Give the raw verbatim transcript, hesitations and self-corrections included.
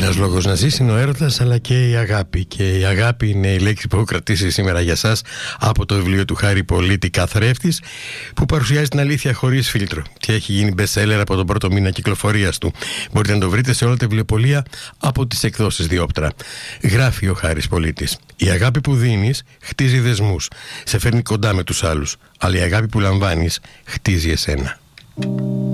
Ένας λόγος να ζήσει είναι ο έρωτας, αλλά και η αγάπη. Και η αγάπη είναι η λέξη που έχω κρατήσει σήμερα για σας από το βιβλίο του Χάρη Πολίτη, Καθρέφτης, που παρουσιάζει την αλήθεια χωρίς φίλτρο και έχει γίνει best seller από τον πρώτο μήνα κυκλοφορίας του. Μπορείτε να το βρείτε σε όλα τα βιβλιοπωλεία από τις εκδόσεις Διόπτρα. Γράφει ο Χάρης Πολίτης: η αγάπη που δίνεις χτίζει δεσμούς, σε φέρνει κοντά με τους άλλους, αλλά η αγάπη που λαμβάνεις χτίζει εσένα.